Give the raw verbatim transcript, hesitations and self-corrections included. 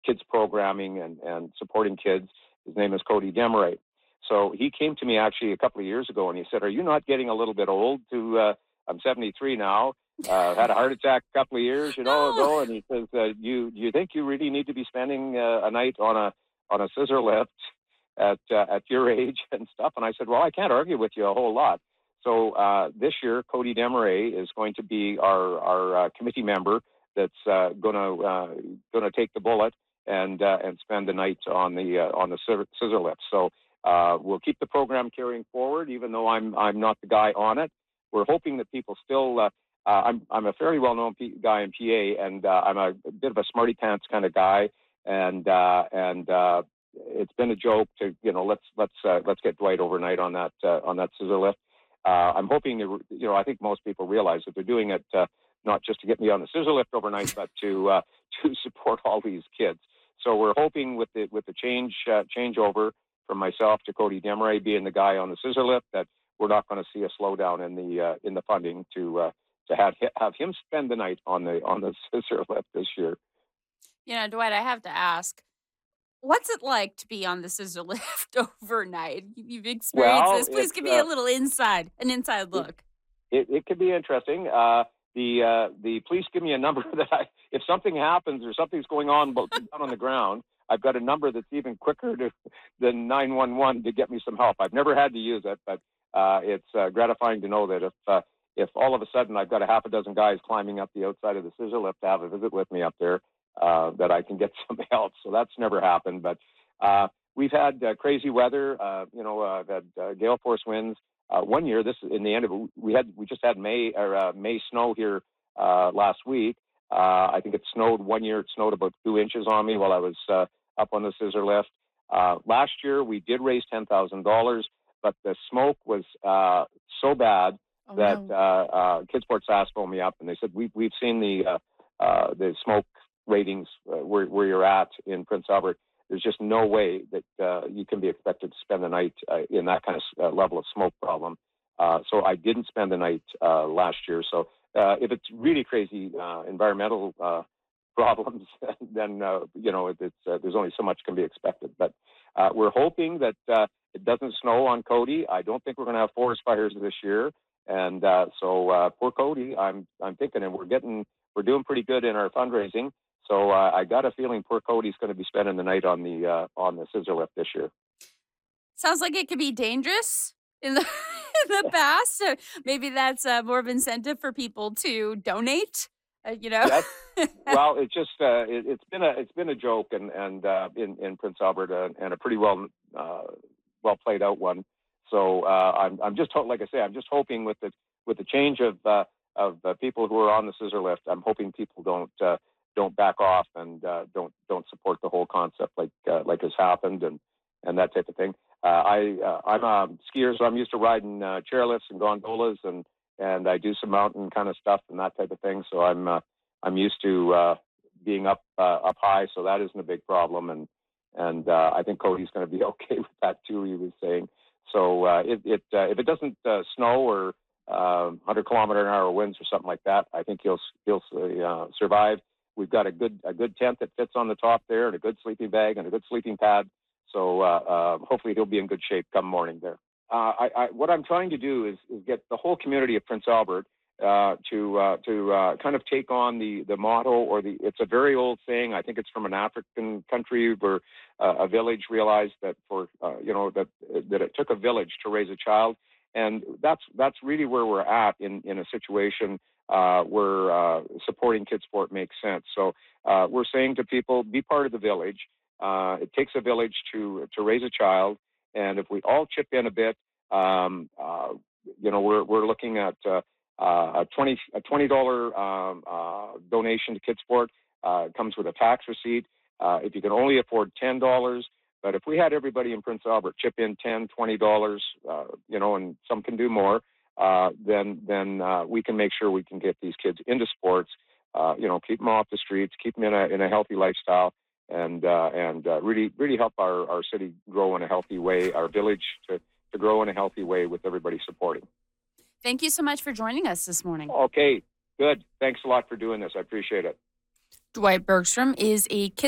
kids programming and, and supporting kids. His name is Cody Desmarais. So he came to me actually a couple of years ago and he said, "Are you not getting a little bit old to, uh, I'm seventy-three now, uh, had a heart attack a couple of years, you know, No. ago." And he says, uh, you, you think you really need to be spending uh, a night on a, on a scissor lift at, uh, at your age and stuff? And I said, well, I can't argue with you a whole lot. So uh, this year, Cody Desmarais is going to be our, our uh, committee member that's uh, going to uh, going to take the bullet and uh, and spend the night on the uh, on the scissor lift. So uh, we'll keep the program carrying forward, even though I'm I'm not the guy on it. We're hoping that people still. Uh, uh, I'm I'm a fairly well-known P- guy in P A, and uh, I'm a, a bit of a smarty pants kind of guy, and uh, and uh, it's been a joke to you know let's let's uh, let's get Dwight overnight on that uh, on that scissor lift. Uh, I'm hoping to, you know I think most people realize that they're doing it. Uh, not just to get me on the scissor lift overnight, but to uh, to support all these kids. So we're hoping with the with the change uh, changeover from myself to Cody Desmarais being the guy on the scissor lift that we're not going to see a slowdown in the uh, in the funding to uh, to have have him spend the night on the on the scissor lift this year. You know, Dwight, I have to ask, what's it like to be on the scissor lift overnight? You- You've experienced Well, this. Please it's give me uh, a little inside, an inside it, look. it it could be interesting. Uh, the uh, the police give me a number that I, if something happens or something's going on but down on the ground, I've got a number that's even quicker to, than nine one one to get me some help. I've never had to use it, but uh, it's uh, gratifying to know that if uh, if all of a sudden I've got a half a dozen guys climbing up the outside of the scissor lift to have a visit with me up there, uh, that I can get some help. So that's never happened, but uh, we've had uh, crazy weather. Uh, you know, uh, had uh, gale force winds. Uh, one year, this in the end of it, we had we just had May or uh, May snow here uh, last week. Uh, I think it snowed one year. It snowed about two inches on me while I was uh, up on the scissor lift. Uh, last year, we did raise ten thousand dollars, but the smoke was uh, so bad Oh, that uh, no. uh, Kidsport S A S phoned me up and they said we we've seen the uh, uh, the smoke ratings uh, where where you're at in Prince Albert. There's just no way that uh, you can be expected to spend the night uh, in that kind of uh, level of smoke problem. Uh, so I didn't spend the night uh, last year. So uh, if it's really crazy uh, environmental uh, problems, then uh, you know it's uh, there's only so much can be expected. But uh, we're hoping that uh, it doesn't snow on Cody. I don't think we're going to have forest fires this year. And uh, so uh, poor Cody, I'm I'm thinking, and we're getting we're doing pretty good in our fundraising. So uh, I got a feeling poor Cody's going to be spending the night on the uh, on the scissor lift this year. Sounds like it could be dangerous in the in the past. So maybe that's uh, more of incentive for people to donate. Uh, you know. Yes. Well, it's just uh, it, it's been a it's been a joke and and uh, in in Prince Albert uh, and a pretty well uh, well played out one. So uh, I'm I'm just ho- like I say I'm just hoping with the with the change of uh, of uh, people who are on the scissor lift, I'm hoping people don't uh, don't back off and uh, don't don't support the whole concept like uh, like has happened and and that type of thing. Uh, I uh, I'm a skier, so I'm used to riding uh, chairlifts and gondolas and and I do some mountain kind of stuff and that type of thing. So I'm uh, I'm used to uh, being up uh, up high, so that isn't a big problem. And and uh, I think Cody's going to be okay with that too. He was saying so. Uh, it, it uh, if it doesn't uh, snow or uh, one hundred kilometer an hour winds or something like that, I think he'll he'll uh, survive. We've got a good a good tent that fits on the top there, and a good sleeping bag and a good sleeping pad. So uh, uh, hopefully he'll be in good shape come morning there. Uh, I, I, what I'm trying to do is, is get the whole community of Prince Albert uh, to uh, to uh, kind of take on the the motto or the. It's a very old saying. I think it's from an African country where uh, a village realized that for uh, you know that that it took a village to raise a child, and that's that's really where we're at in in a situation uh, where uh, supporting kid sport makes sense. So uh, we're saying to people, be part of the village. Uh, it takes a village to to raise a child. And if we all chip in a bit, um, uh, you know, we're we're looking at uh, uh, a twenty a twenty dollar um, uh, donation to Kidsport. Uh, it comes with a tax receipt. Uh, if you can only afford ten dollars, but if we had everybody in Prince Albert chip in ten, twenty dollars, uh, you know, and some can do more, uh, then then uh, we can make sure we can get these kids into sports. Uh, you know, keep them off the streets, keep them in a in a healthy lifestyle and uh, and uh, really really help our, our city grow in a healthy way, our village to, to grow in a healthy way with everybody supporting. Thank you so much for joining us this morning. Okay, good. Thanks a lot for doing this. I appreciate it. Dwight Bergstrom is a